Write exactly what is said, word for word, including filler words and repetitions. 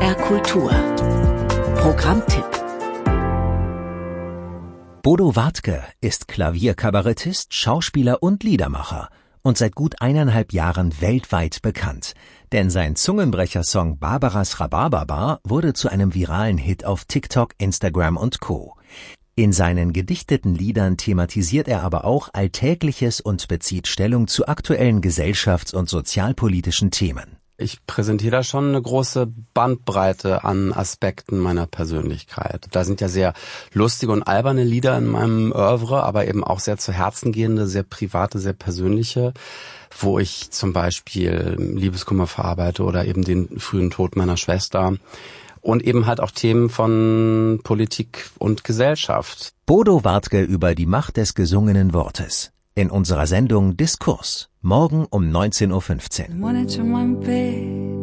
S R Kultur. Programmtipp. Bodo Wartke ist Klavierkabarettist, Schauspieler und Liedermacher und seit gut eineinhalb Jahren weltweit bekannt. Denn sein Zungenbrecher-Song Barbaras Rhabarberbar wurde zu einem viralen Hit auf TikTok, Instagram und Co. In seinen gedichteten Liedern thematisiert er aber auch Alltägliches und bezieht Stellung zu aktuellen gesellschafts- und sozialpolitischen Themen. Ich präsentiere da schon eine große Bandbreite an Aspekten meiner Persönlichkeit. Da sind ja sehr lustige und alberne Lieder in meinem Oeuvre, aber eben auch sehr zu Herzen gehende, sehr private, sehr persönliche, wo ich zum Beispiel Liebeskummer verarbeite oder eben den frühen Tod meiner Schwester. Und eben halt auch Themen von Politik und Gesellschaft. Bodo Wartke über die Macht des gesungenen Wortes. In unserer Sendung Diskurs. Morgen um neunzehn Uhr fünfzehn.